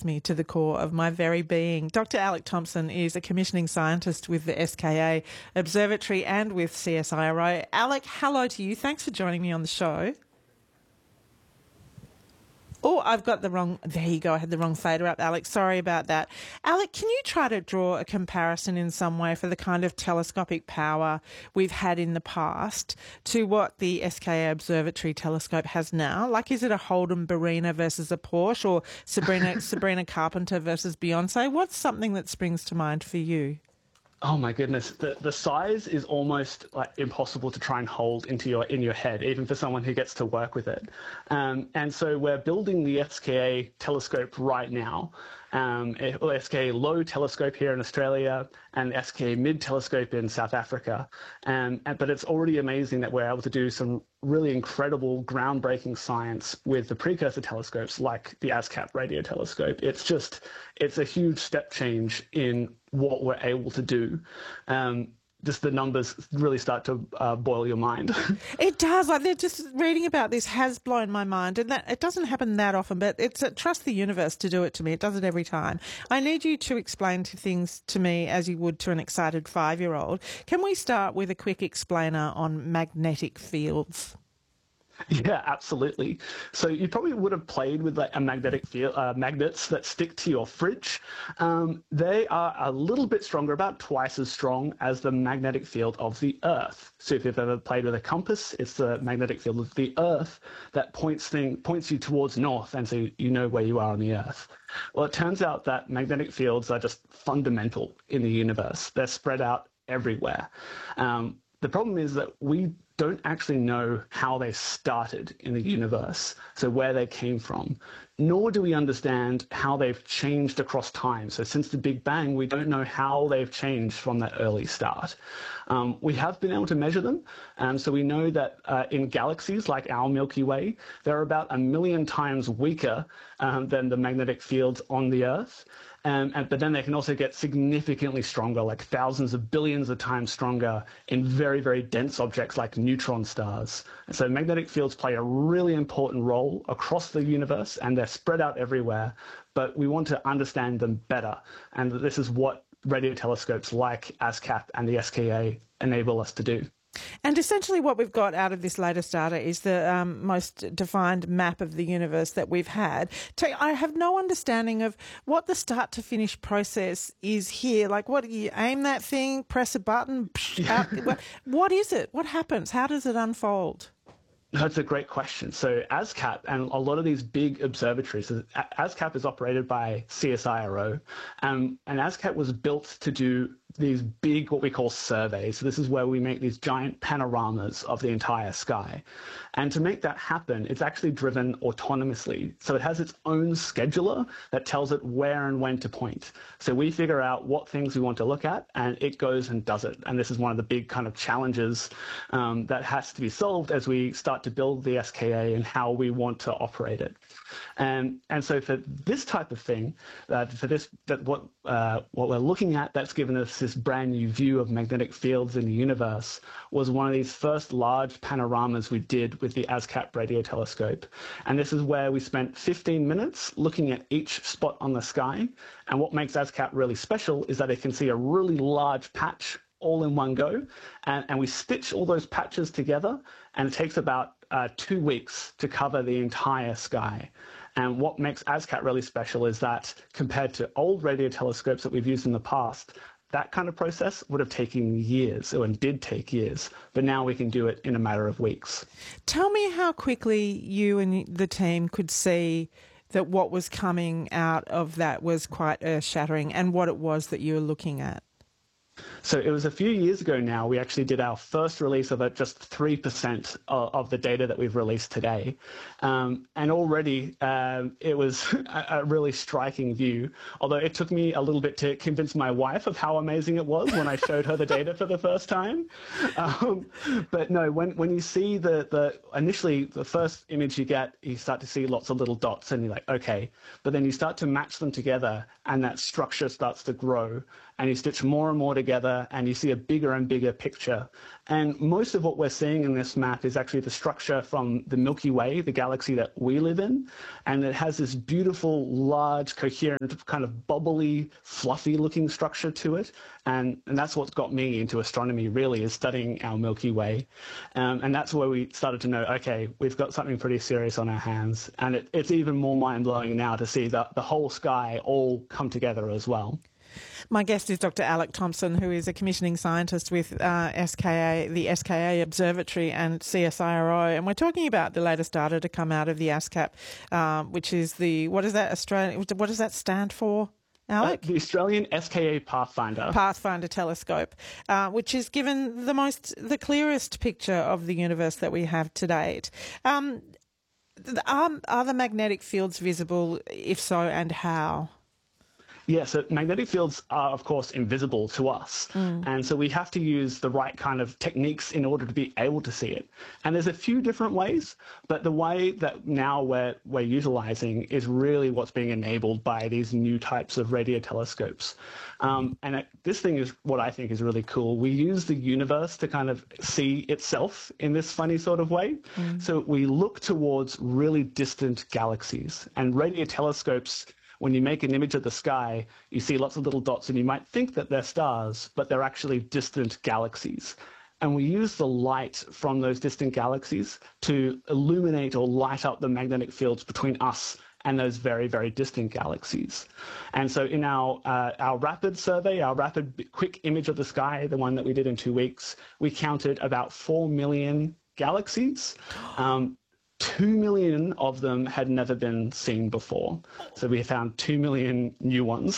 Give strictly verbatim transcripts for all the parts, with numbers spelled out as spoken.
me to the core of my very being. Doctor Alec Thompson is a commissioning scientist with the S K A Observatory and with C S I R O. Alec, hello to you. Thanks for joining me on the show. Oh, I've got the wrong... There you go. I had the wrong fader up, Alec. Sorry about that. Alec, can you try to draw a comparison in some way for the kind of telescopic power we've had in the past to what the S K A Observatory telescope has now? Like, is it a Holden Barina versus a Porsche, or Sabrina, Sabrina Carpenter versus Beyonce? What's something that springs to mind for you? Oh my goodness, the the size is almost like impossible to try and hold into your in your head, even for someone who gets to work with it. Um, and so we're building the S K A telescope right now. Um, S K A Low telescope here in Australia and S K A Mid telescope in South Africa. Um, and, but it's already amazing that we're able to do some really incredible, groundbreaking science with the precursor telescopes like the ASCAP radio telescope. It's just, it's a huge step change in what we're able to do. Um, just the numbers really start to uh, boil your mind. It does. Like, they're just reading about this has blown my mind, and that it doesn't happen that often. But it's a, trust the universe to do it to me. It does it every time. I need you to explain to things to me as you would to an excited five-year-old. Can we start with a quick explainer on magnetic fields? Yeah, absolutely. So you probably would have played with like a magnetic field, uh, magnets that stick to your fridge. Um, they are a little bit stronger, about twice as strong as the magnetic field of the Earth. So if you've ever played with a compass, it's the magnetic field of the Earth that points thing points you towards north, and so you know where you are on the Earth. Well, it turns out that magnetic fields are just fundamental in the universe. They're spread out everywhere. Um, the problem is that we don't actually know how they started in the universe, so where they came from, nor do we understand how they've changed across time. So since the Big Bang, we don't know how they've changed from that early start. Um, we have been able to measure them, and so we know that uh, in galaxies like our Milky Way, they're about a million times weaker um, than the magnetic fields on the Earth. Um, and, but then they can also get significantly stronger, like thousands of billions of times stronger in very, very dense objects like neutron stars. And so magnetic fields play a really important role across the universe, and they're spread out everywhere, but we want to understand them better. And this is what radio telescopes like ASCAP and the S K A enable us to do. And essentially what we've got out of this latest data is the um, most defined map of the universe that we've had. I have no understanding of what the start to finish process is here. Like, what do you aim that thing, press a button, psh, out, what is it? What happens? How does it unfold? That's a great question. So ASCAP and a lot of these big observatories, ASCAP is operated by C S I R O, um, and ASCAP was built to do these big, what we call surveys. So this is where we make these giant panoramas of the entire sky. And to make that happen, it's actually driven autonomously. So it has its own scheduler that tells it where and when to point. So we figure out what things we want to look at, and it goes and does it. And this is one of the big kind of challenges um, that has to be solved as we start to build the S K A and how we want to operate it. And and so for this type of thing, uh, for this that what uh, what we're looking at, that's given us this brand new view of magnetic fields in the universe, was one of these first large panoramas we did with the ASCAP radio telescope. And this is where we spent fifteen minutes looking at each spot on the sky. And what makes ASCAP really special is that it can see a really large patch all in one go, and, and we stitch all those patches together, and it takes about uh, two weeks to cover the entire sky. And what makes ASCAP really special is that compared to old radio telescopes that we've used in the past, that kind of process would have taken years, or did take years, but now we can do it in a matter of weeks. Tell me how quickly you and the team could see that what was coming out of that was quite earth-shattering, and what it was that you were looking at. So it was a few years ago now, we actually did our first release of it, just three percent of, of the data that we've released today. Um, and already um, it was a, a really striking view, although it took me a little bit to convince my wife of how amazing it was when I showed her the data for the first time. Um, but no, when, when you see the, the, initially the first image you get, you start to see lots of little dots and you're like, okay, but then you start to match them together and that structure starts to grow and you stitch more and more together. together and you see a bigger and bigger picture. And most of what we're seeing in this map is actually the structure from the Milky Way, the galaxy that we live in. And it has this beautiful, large, coherent, kind of bubbly, fluffy looking structure to it. And, and that's what's got me into astronomy, really, is studying our Milky Way. Um, and that's where we started to know, okay, we've got something pretty serious on our hands. And it, it's even more mind-blowing now to see the, the whole sky all come together as well. My guest is Doctor Alec Thompson, who is a commissioning scientist with uh, S K A, the S K A Observatory and C S I R O, and we're talking about the latest data to come out of the ASCAP, um, which is the, what is that, Australian, what does that stand for, Alec? Uh, the Australian S K A Pathfinder. Pathfinder telescope, uh, which has given the most, the clearest picture of the universe that we have to date. Um, are, are the magnetic fields visible? If so, and how? Yeah, so magnetic fields are, of course, invisible to us. Mm. And so we have to use the right kind of techniques in order to be able to see it. And there's a few different ways, but the way that now we're, we're utilizing is really what's being enabled by these new types of radio telescopes. Um, and it, this thing is what I think is really cool. We use the universe to kind of see itself in this funny sort of way. Mm. So we look towards really distant galaxies, and radio telescopes, when you make an image of the sky, you see lots of little dots and you might think that they're stars, but they're actually distant galaxies. And we use the light from those distant galaxies to illuminate or light up the magnetic fields between us and those very, very distant galaxies. And so in our, uh, our rapid survey, our rapid quick image of the sky, the one that we did in two weeks, we counted about four million galaxies. Um, Two million of them had never been seen before. So we found two million new ones.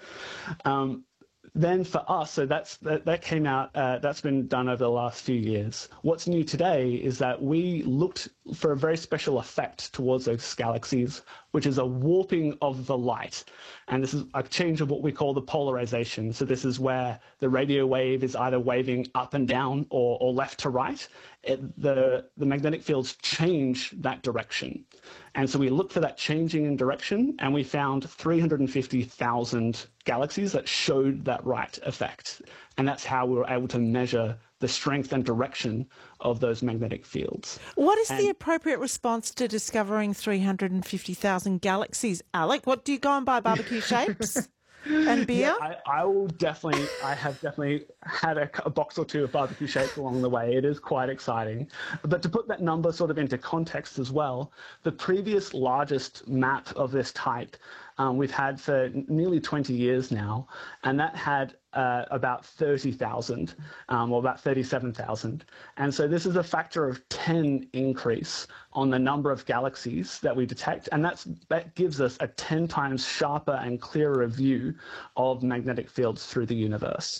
um, then for us, so that's, that, that came out, uh, that's been done over the last few years. What's new today is that we looked for a very special effect towards those galaxies, which is a warping of the light. And this is a change of what we call the polarization. So this is where the radio wave is either waving up and down or, or left to right. It, the, the magnetic fields change that direction. And so we looked for that changing in direction, and we found three hundred fifty thousand galaxies that showed that right effect. And that's how we were able to measure the strength and direction of those magnetic fields. What is and the appropriate response to discovering three hundred fifty thousand galaxies, Alec? What do you go and buy, barbecue shapes and beer? Yeah, I, I will definitely, I have definitely had a, a box or two of barbecue shapes along the way. It is quite exciting. But to put that number sort of into context as well, the previous largest map of this type um, we've had for nearly twenty years now, and that had uh, about thirty thousand, um, or about thirty-seven thousand. And so this is a factor of ten increase on the number of galaxies that we detect, and that's, that gives us a ten times sharper and clearer view of magnetic fields through the universe.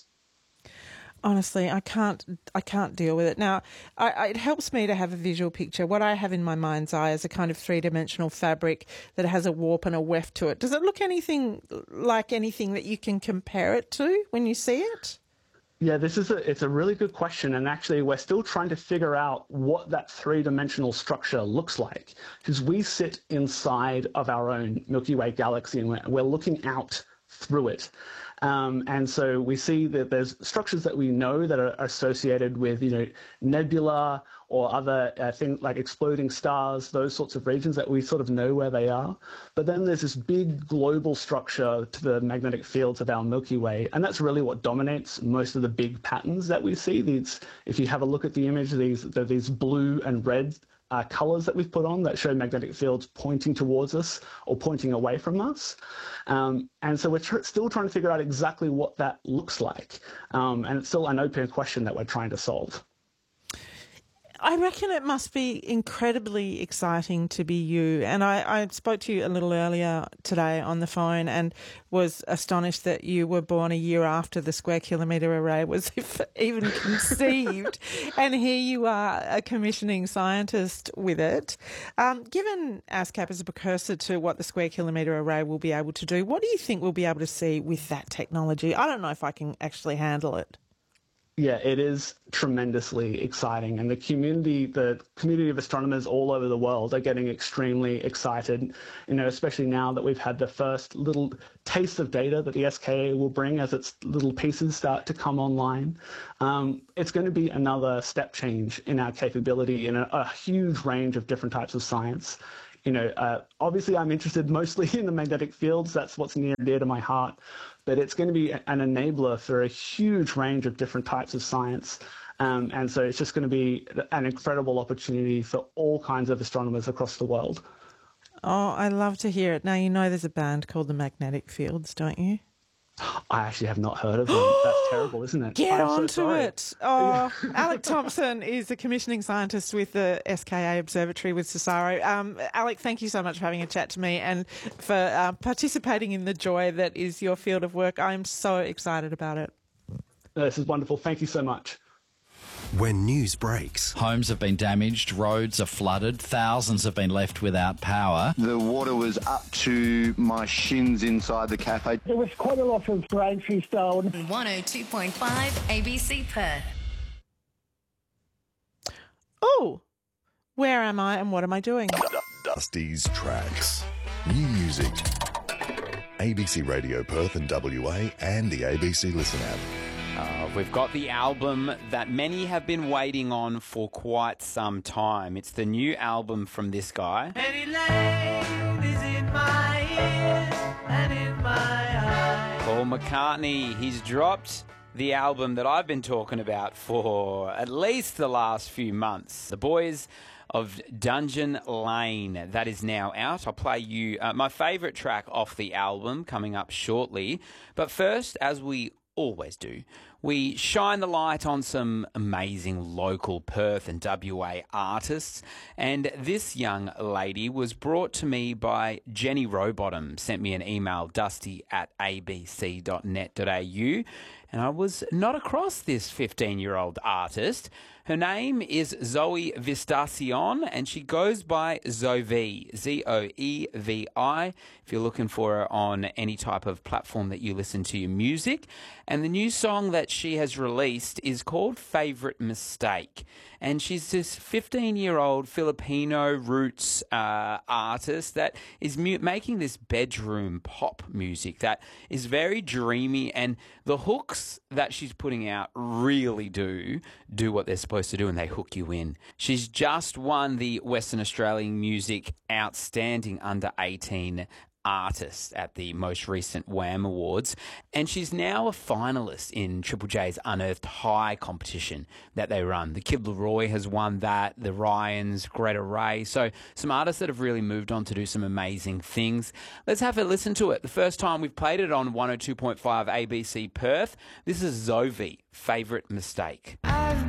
Honestly, I can't. I can't deal with it now. I, I, it helps me to have a visual picture. What I have in my mind's eye is a kind of three-dimensional fabric that has a warp and a weft to it. Does it look anything like anything that you can compare it to when you see it? Yeah, this is a, it's a really good question, and actually we're still trying to figure out what that three-dimensional structure looks like, because we sit inside of our own Milky Way galaxy and we're, we're looking out through it. Um, and so we see that there's structures that we know that are associated with, you know, nebula or other uh, things like exploding stars, those sorts of regions that we sort of know where they are. But then there's this big global structure to the magnetic fields of our Milky Way, and that's really what dominates most of the big patterns that we see. These, if you have a look at the image, these, these blue and red Uh, colors that we've put on that show magnetic fields pointing towards us or pointing away from us. Um, and so we're tr- still trying to figure out exactly what that looks like. Um, and it's still an open question that we're trying to solve. I reckon it must be incredibly exciting to be you. And I, I spoke to you a little earlier today on the phone and was astonished that you were born a year after the Square Kilometre Array was even conceived. And here you are, a commissioning scientist with it. Um, given ASCAP as a precursor to what the Square Kilometre Array will be able to do, what do you think we'll be able to see with that technology? I don't know if I can actually handle it. Yeah, it is tremendously exciting, and the community, the community of astronomers all over the world are getting extremely excited, you know, especially now that we've had the first little taste of data that the S K A will bring as its little pieces start to come online. Um, it's going to be another step change in our capability in a, a huge range of different types of science. You know, uh, obviously I'm interested mostly in the magnetic fields. That's what's near and dear to my heart. But it's going to be an enabler for a huge range of different types of science. Um, and so it's just going to be an incredible opportunity for all kinds of astronomers across the world. Oh, I love to hear it. Now, you know there's a band called the Magnetic Fields, don't you? I actually have not heard of them. That's terrible, isn't it? Get I'm on so to it. Oh, Alec Thompson is a commissioning scientist with the S K A Observatory with CSIRO. Um, Alec, thank you so much for having a chat to me and for uh, participating in the joy that is your field of work. I'm so excited about it. This is wonderful. Thank you so much. When news breaks, homes have been damaged, roads are flooded, thousands have been left without power. The water was up to my shins inside the cafe. There was quite a lot of groceries stolen. one oh two point five A B C Perth. Oh, where am I and what am I doing? Dusty's Tracks. New music. A B C Radio Perth and W A and the A B C Listen app. Uh, we've got the album that many have been waiting on for quite some time. It's the new album from this guy. Penny Lane is in my ears and in my eyes. Paul McCartney. He's dropped the album that I've been talking about for at least the last few months. The Boys of Dungeon Lane. That is now out. I'll play you uh, my favourite track off the album coming up shortly. But first, as we always do, we shine the light on some amazing local Perth and W A artists, and this young lady was brought to me by Jenny Rowbottom, sent me an email, dusty at a b c dot net dot a u, and I was not across this fifteen-year-old artist. Her name is Zoe Vistacion, and she goes by Zoe, Z O E V I, if you're looking for her on any type of platform that you listen to your music. And the new song that she has released is called Favorite Mistake. And she's this fifteen-year-old Filipino roots uh, artist that is mu- making this bedroom pop music that is very dreamy, and the hooks that she's putting out really do do what they're supposed to do, and they hook you in. She's just won the Western Australian Music Outstanding Under eighteen Artist at the most recent WAM Awards, and she's now a finalist in Triple J's Unearthed High competition that they run. The Kid Leroy has won that, the Ryans, Greta Ray, so some artists that have really moved on to do some amazing things. Let's have a listen to it. The first time we've played it on one oh two point five A B C Perth. This is Zoe, Favorite Mistake.